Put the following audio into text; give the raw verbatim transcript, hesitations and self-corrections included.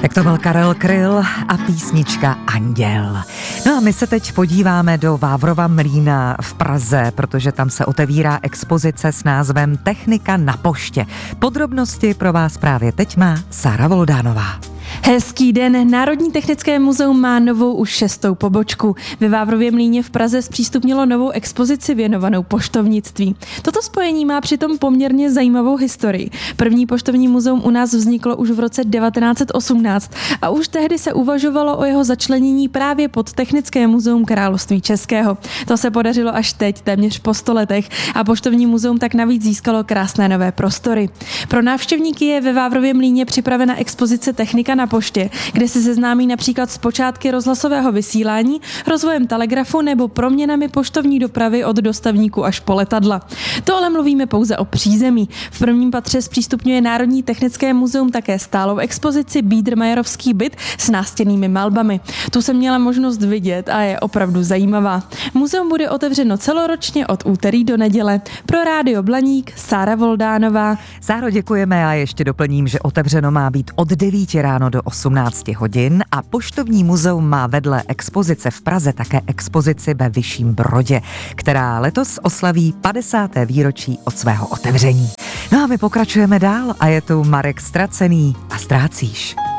Tak to byl Karel Kryl a písnička Anděl. No a my se teď podíváme do Vávrova mlýna v Praze, protože tam se otevírá expozice s názvem Technika na poště. Podrobnosti pro vás právě teď má Sára Voldánová. Hezký den. Národní technické muzeum má novou už šestou pobočku. Ve Vávrově mlýně v Praze zpřístupnilo novou expozici věnovanou poštovnictví. Toto spojení má přitom poměrně zajímavou historii. První poštovní muzeum u nás vzniklo už v roce devatenáct set osmnáct a už tehdy se uvažovalo o jeho začlenění právě pod Technické muzeum Království českého. To se podařilo až teď, téměř po sto letech, a poštovní muzeum tak navíc získalo krásné nové prostory. Pro návštěvníky je ve Vávrově mlýně připravena expozice Technika na poště, kde se seznámí například s počátky rozhlasového vysílání, rozvojem telegrafu nebo proměnami poštovní dopravy od dostavníku až po letadla. To ale mluvíme pouze o přízemí. V prvním patře zpřístupňuje Národní technické muzeum také stálou expozici Biedermeierovský byt s nástěnnými malbami. Tu jsem měla možnost vidět a je opravdu zajímavá. Muzeum bude otevřeno celoročně od úterý do neděle. Pro Rádio Blaník Sára Voldánová. Sáro, děkujeme a ještě doplním, že otevřeno má být od devíti ráno do osmnácti hodin a poštovní muzeum má vedle expozice v Praze také expozici ve Vyšším Brodě, která letos oslaví padesáté výročí od svého otevření. No a my pokračujeme dál a je tu Marek Ztracený a Ztrácíš.